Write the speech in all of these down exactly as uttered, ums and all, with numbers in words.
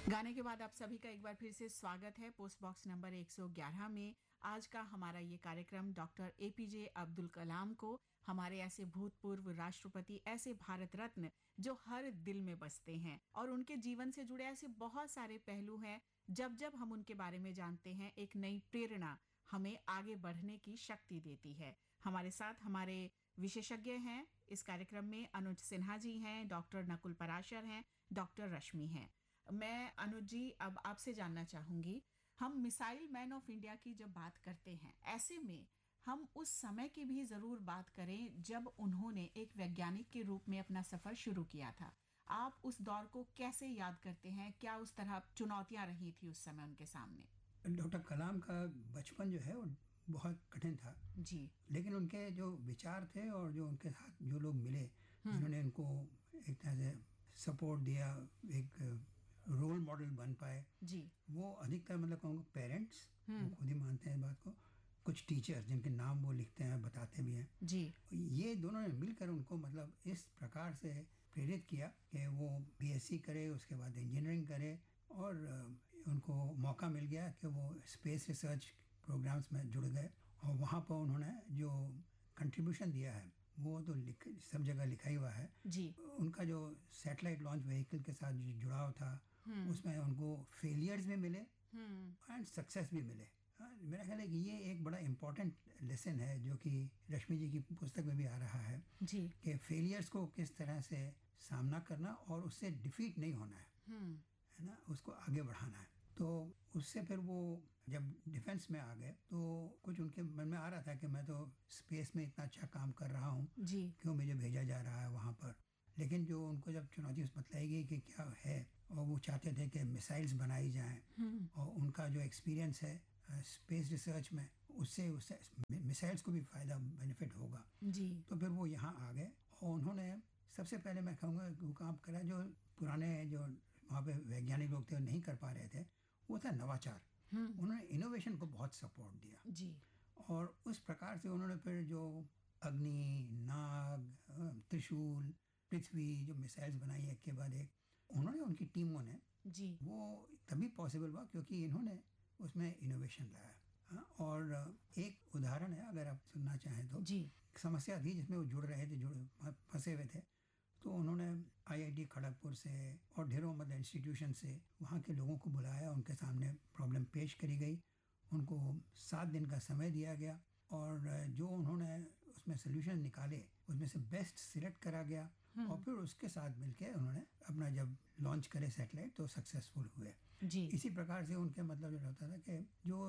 गाने के बाद आप सभी का एक बार फिर से स्वागत है पोस्ट बॉक्स नंबर एक सौ ग्यारह में। आज का हमारा ये कार्यक्रम डॉक्टर एपीजे अब्दुल कलाम को, हमारे ऐसे भूतपूर्व राष्ट्रपति, ऐसे भारत रत्न जो हर दिल में बसते हैं, और उनके जीवन से जुड़े ऐसे बहुत सारे पहलू हैं। जब जब हम उनके बारे में जानते हैं, एक नई प्रेरणा हमें आगे बढ़ने की शक्ति देती है। हमारे साथ हमारे विशेषज्ञ हैं इस कार्यक्रम में। अनुज सिन्हा जी हैं, डॉक्टर नकुल पराशर हैं, डॉक्टर रश्मि हैं। मैं अनुज जी अब आपसे जानना चाहूंगी, हम मिसाइल मैन ऑफ इंडिया की जब बात करते हैं, ऐसे में हम उस समय की भी जरूर बात करें जब उन्होंने एक वैज्ञानिक के रूप में अपना सफर शुरू किया था। आप उस दौर को कैसे याद करते हैं? क्या उस तरह चुनौतियां रही थी उस समय उनके सामने? डॉक्टर कलाम का बचपन जो है वो बहुत कठिन था जी। लेकिन उनके जो विचार थे और जो उनके साथ जो लोग मिले जिन्होंने उनको एक तरह से सपोर्ट दिया, एक रोल मॉडल बन पाए जी, वो अधिकतर मतलब कहूँगा पेरेंट्स, वो खुद ही मानते हैं इस बात को, कुछ टीचर्स जिनके नाम वो लिखते हैं, बताते भी हैं जी, ये दोनों ने मिलकर उनको मतलब इस प्रकार से प्रेरित किया कि वो बीएससी करे, उसके बाद इंजीनियरिंग करे, और उनको मौका मिल गया कि वो स्पेस रिसर्च प्रोग्राम्स में जुड़ गए। और वहाँ पर उन्होंने जो कंट्रीब्यूशन दिया है वो तो लिख सब जगह लिखा ही हुआ है। जी। उनका जो सैटेलाइट लॉन्च व्हीकल के साथ जो जुड़ाव था उसमें उनको फेलियर्स भी मिले एंड सक्सेस भी मिले। हाँ, मेरा ख्याल है कि ये एक बड़ा इम्पोर्टेंट लेसन है जो कि रश्मि जी की पुस्तक में भी आ रहा है जी। कि फेलियर्स को किस तरह से सामना करना और उससे डिफीट नहीं होना है, है ना, उसको आगे बढ़ाना है। तो उससे फिर वो जब डिफेंस में आ गए तो कुछ उनके मन में आ रहा था कि मैं तो स्पेस में इतना अच्छा काम कर रहा हूँ, क्यों मुझे भेजा जा रहा है वहाँ पर। लेकिन जो उनको जब चुनौती बताई गई कि क्या है, और वो चाहते थे कि मिसाइल्स बनाई जाएं और उनका जो एक्सपीरियंस है स्पेस रिसर्च में उससे उससे मिसाइल्स को भी फ़ायदा बेनिफिट होगा जी। तो फिर वो यहाँ आ गए और उन्होंने सबसे पहले मैं कहूँगा वो काम करा जो पुराने जो वहाँ पे वैज्ञानिक लोग थे नहीं कर पा रहे थे, वो था नवाचार। उन्होंने इनोवेशन को बहुत सपोर्ट दिया जी। और उस प्रकार से उन्होंने फिर जो अग्नि, नाग, त्रिशूल, पृथ्वी जो मिसाइल्स बनाई एक के बाद एक, उन्होंने उनकी टीमों ने जी। वो तभी पॉसिबल हुआ क्योंकि इन्होंने उसमें इनोवेशन लाया। हाँ, और एक उदाहरण है अगर आप सुनना चाहें तो। जी। समस्या थी जिसमें वो जुड़ रहे थे, जुड़ फंसे हुए थे, तो उन्होंने आईआईटी खड़गपुर से और ढेरों मतलब इंस्टीट्यूशन से वहाँ के लोगों को बुलाया, उनके सामने प्रॉब्लम पेश करी गई, उनको सात दिन का समय दिया गया और जो उन्होंने उसमें सोल्यूशन निकाले उसमें से बेस्ट सिलेक्ट करा गया और फिर उसके साथ मिलके उन्होंने अपना जब लॉन्च करे सैटेलाइट तो सक्सेसफुल हुए। जी। इसी प्रकार से उनके मतलब जो होता था कि जो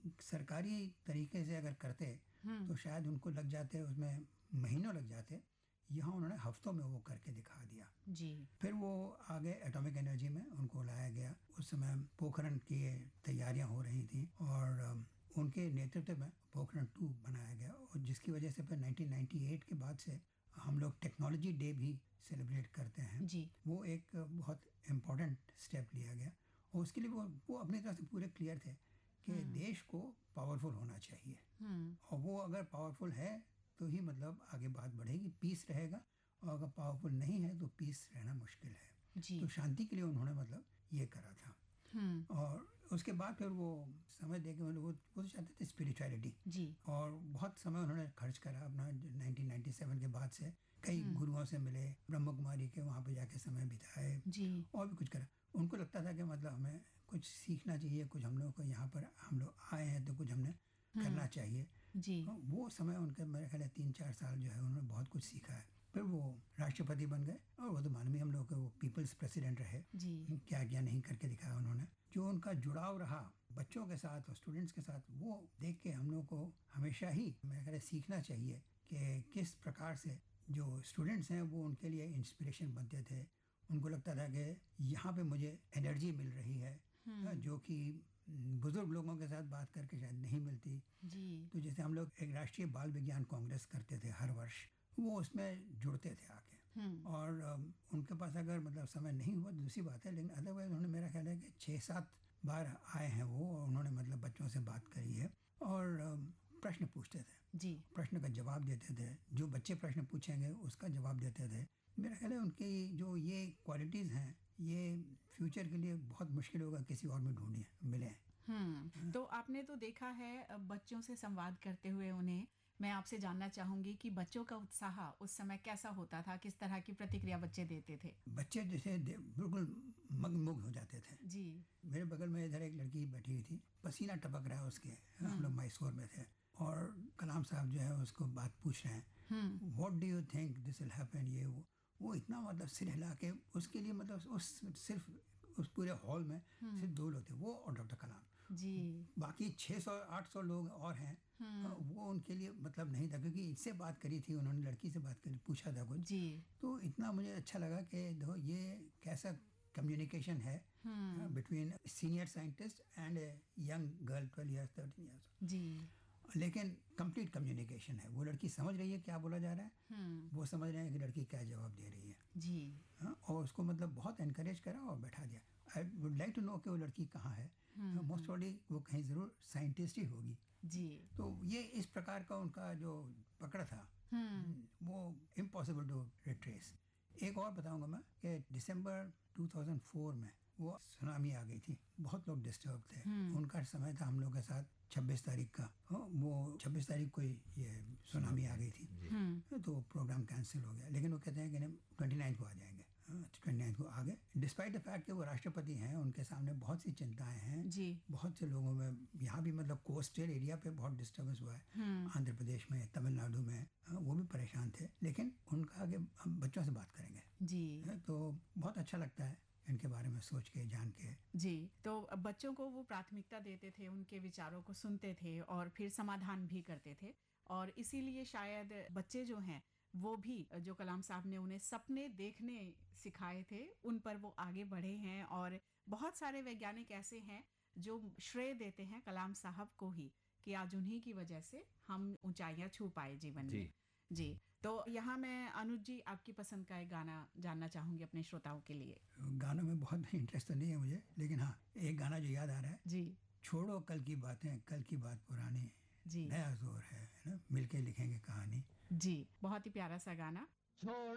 सरकारी तरीके से अगर करते तो शायद उनको लग जाते, उसमें महीनों लग जाते, यहाँ उन्होंने हफ्तों में वो करके दिखा दिया। जी। फिर वो आगे एटॉमिक एनर्जी में उनको लाया गया। उस समय पोखरण की तैयारियां हो रही थी और उनके नेतृत्व में पोखरण टू बनाया गया और जिसकी वजह से फिर नाइनटीन नाइंटी एट के बाद से हम लोग टेक्नोलॉजी डे भी सेलिब्रेट करते हैं। जी। वो एक बहुत इम्पोर्टेंट स्टेप लिया गया और उसके लिए वो वो अपनी तरफ से पूरे क्लियर थे कि देश को पावरफुल होना चाहिए और वो अगर पावरफुल है तो ही मतलब आगे बात बढ़ेगी, पीस रहेगा, और अगर पावरफुल नहीं है तो पीस रहना मुश्किल है। जी। तो शांति के लिए उन्होंने मतलब ये करा था। और उसके बाद फिर वो समझ दे के वो वो तो चाहते थे स्पिरिचुअलिटी जी। और बहुत समय उन्होंने खर्च करा अपना। नाइनटीन नाइंटी सेवन के बाद से कई गुरुओं से मिले, ब्रह्म कुमारी के वहाँ पे जाके समय बिताए जी। और भी कुछ करा। उनको लगता था कि मतलब हमें कुछ सीखना चाहिए, कुछ हम लोगों को यहाँ पर हम लोग आए हैं तो कुछ हमने करना चाहिए। जी। वो समय उनके मेरे ख्याल तीन चार साल जो है उन्होंने बहुत कुछ सीखा है। फिर वो राष्ट्रपति बन गए और वो तो मानवीय हम लोग के वो पीपल्स प्रेसिडेंट रहे। जी। क्या क्या नहीं करके दिखाया उन्होंने। जो उनका जुड़ाव रहा बच्चों के साथ और स्टूडेंट्स के साथ, वो देख के हम लोग को हमेशा ही मेरे ख्याल सीखना चाहिए कि किस प्रकार से जो स्टूडेंट्स हैं वो उनके लिए इंस्पिरेशन बनते थे। उनको लगता था कि यहाँ पे मुझे एनर्जी मिल रही है जो कि बुजुर्ग लोगों के साथ बात करके शायद नहीं मिलती। जी। तो जैसे हम लोग एक राष्ट्रीय बाल विज्ञान कांग्रेस करते थे हर वर्ष, वो उसमें जुड़ते थे आके और उनके पास अगर मतलब समय नहीं हुआ दूसरी बात है, लेकिन अदरवाइज उन्होंने मेरा ख्याल है कि छः सात बार आए हैं वो और उन्होंने मतलब बच्चों से बात करी है और प्रश्न पूछते थे। जी। प्रश्न का जवाब देते थे, जो बच्चे प्रश्न पूछेंगे उसका जवाब देते थे। मेरा ख्याल है उनकी जो ये क्वालिटीज़ हैं ये फ्यूचर के लिए बहुत मुश्किल होगा किसी और में ढूंढे मिले। हम्म तो आपने तो देखा है अ, बच्चों से संवाद करते हुए उन्हें, मैं आपसे जानना चाहूंगी कि बच्चों का उत्साह उस समय कैसा होता था, किस तरह की प्रतिक्रिया बच्चे देते थे? बच्चे जैसे दे- बिल्कुल मगमग हो जाते थे। जी। मेरे बगल में इधर एक लड़की बैठी हुई थी, पसीना टपक रहा है उसके, हम हम्म। लोग मैसूर में थे, और कलाम साहब जो है उसको बात पूछ रहे हैं, हम्म। What do you think this will happen, ये वो वो इतना मतलब सिर हिला के उसके लिए, मतलब उस सिर्फ उस पूरे हॉल में सिर्फ दो लोग थे, वो और डॉक्टर कलाम। जी। बाकी छः सौ आठ सौ लोग और हैं, हाँ, वो उनके लिए मतलब नहीं था, क्योंकि इससे बात करी थी उन्होंने, लड़की से बात करी, पूछा था कुछ। जी। तो इतना मुझे अच्छा लगा कि देखो ये कैसा कम्युनिकेशन है between senior scientist and young girl twelve years thirteen years. जी। लेकिन कंप्लीट कम्युनिकेशन है, वो लड़की समझ रही है क्या बोला जा रहा है, वो समझ रहे हैं कि लड़की क्या जवाब दे रही है। जी। हाँ, और उसको मतलब बहुत एनकरेज करा और बैठा दिया। I would like to know कि वो लड़की कहाँ है, मोस्ट प्रॉब्ली वो कहीं ज़रूर साइंटिस्ट ही होगी। जी। तो ये इस प्रकार का उनका जो पकड़ था, वो इम्पॉसिबल टू रिट्रेस। एक और बताऊंगा मैं कि दिसंबर दो हज़ार चार में वो सुनामी आ गई थी, बहुत लोग डिस्टर्ब थे। उनका समय था हम लोग के साथ छब्बीस तारीख का, हाँ, वो छब्बीस तारीख को ही ये सुनामी आ गई थी, तो प्रोग्राम कैंसिल हो गया। लेकिन वो कहते हैं कि नहीं, ट्वेंटी नाइन्थ को आ जाएंगे, ट्वेंटी नाइन्थ को आ गए, डिस्पाइट द फैक्ट कि वो राष्ट्रपति हैं, उनके सामने बहुत सी चिंताएं हैं। जी। बहुत से लोगों में यहाँ भी मतलब कोस्टल एरिया पे बहुत डिस्टर्बेंस हुआ है, आंध्र प्रदेश में, तमिलनाडु में, वो भी परेशान थे। लेकिन उनका आगे हम बच्चों से बात करेंगे जी, तो बहुत अच्छा लगता है इनके बारे में सोच के, जान के। जी। तो बच्चों को वो प्राथमिकता देते थे, उनके विचारों को सुनते थे और फिर समाधान भी करते थे, और इसीलिए शायद बच्चे जो हैं वो भी, जो कलाम साहब ने उन्हें सपने देखने सिखाए थे, उन पर वो आगे बढ़े हैं। और बहुत सारे वैज्ञानिक ऐसे हैं जो श्रेय देते हैं कलाम साहब को ही, कि आज उन्हीं की वजह से हम ऊंचाइयां छू पाए जीवन जी। में। जी। तो यहाँ मैं अनुज जी आपकी पसंद का एक गाना जानना चाहूंगी अपने श्रोताओं के लिए। गानों में बहुत इंटरेस्ट तो नहीं है मुझे, लेकिन हाँ, एक गाना जो याद आ रहा है, जी। छोड़ो कल की बातें, कल की बात पुरानी, जी। नया जोर है, है ना, मिलके लिखेंगे कहानी। जी, बहुत ही प्यारा सा गाना। छोड़